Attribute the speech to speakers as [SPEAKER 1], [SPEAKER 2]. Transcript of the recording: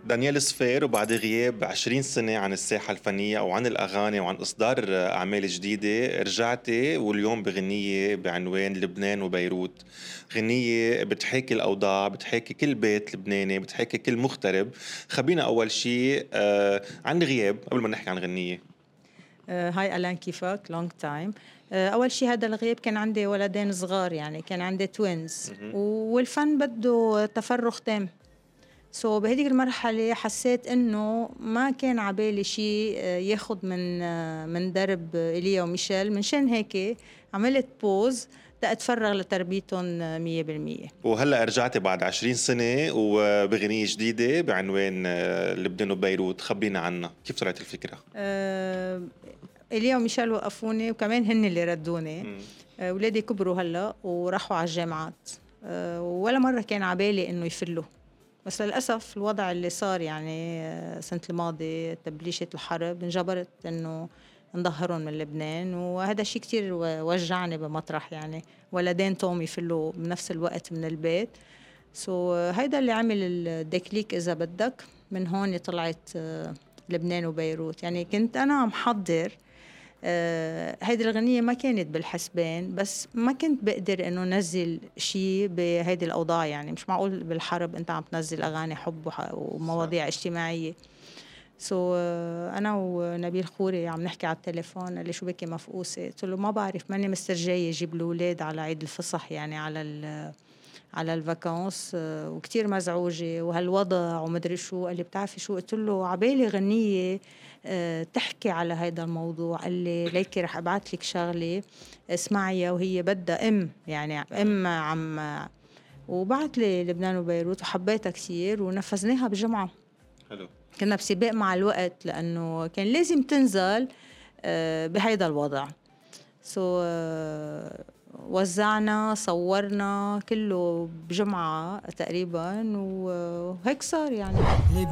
[SPEAKER 1] دانيال صفير، وبعد غياب 20 سنة عن الساحة الفنية أو عن الأغاني وعن إصدار أعمال جديدة، رجعتي واليوم بغنية بعنوان لبنان وبيروت. غنية بتحاكي الأوضاع، بتحاكي كل بيت لبناني، بتحاكي كل مغترب. خبينا أول شي عن غياب قبل ما نحكي عن غنية.
[SPEAKER 2] هاي ألان، كيفك؟ لونج تايم. أول شي هذا الغياب كان عندي ولدين صغار، يعني كان عندي توينز،
[SPEAKER 1] مهم.
[SPEAKER 2] والفن بده تفرغ تام. بهديك المرحلة حسيت إنه ما كان عبالي شي ياخد من درب إيليا وميشيل، من شان هيك عملت بوز تأتفرغ لتربيتهم 100%.
[SPEAKER 1] وهلأ رجعتي بعد 20 سنة وبغنية جديدة بعنوان لبنان وبيروت. خبينا عنها، كيف طلعت الفكرة؟
[SPEAKER 2] آه، إيليا وميشيل وقفوني، وكمان هن اللي ردوني.
[SPEAKER 1] مم.
[SPEAKER 2] ولادي كبروا هلا وراحوا على الجامعات. ولا مرة كان عبالي إنه يفلوا، بس للأسف الوضع اللي صار يعني السنة الماضية تبليشة الحرب انجبرت إنه نظهرهم من لبنان، وهذا شيء كتير وجعني بمطرح يعني ولدين توم يفلوا بنفس الوقت من البيت. هيدا اللي عمل الدكليك إذا بدك. من هون طلعت لبنان وبيروت. يعني كنت أنا محضر هيدي الغنية، ما كانت بالحسبان، بس ما كنت بقدر إنه نزل شيء بهيدي الأوضاع. يعني مش معقول بالحرب أنت عم تنزل أغاني حب
[SPEAKER 1] صح.
[SPEAKER 2] ومواضيع اجتماعية. أنا ونبيل خوري عم نحكي على التليفون، قال لي شو بكي مفقوسة؟ قلت له ما بعرف، ماني مسترجية أجيب الأولاد على عيد الفصح، يعني على الفاكانس، وكتير مزعوجة وهالوضع ومدري شو. قال لي بتعرفي شو؟ قلت له عبالي غنية تحكي على هيدا الموضوع. قال لي ليكي رح أبعت لك شغلة اسمعيها، وهي بدها يعني عم. وبعت لي لبنان وبيروت وحبيتها كتير ونفذناها بجمعة.
[SPEAKER 1] حلو.
[SPEAKER 2] كنا بسباق مع الوقت لأنه كان لازم تنزل بهيدا الوضع. وزعنا، صورنا كله بجمعة تقريبا، وهيك صار يعني.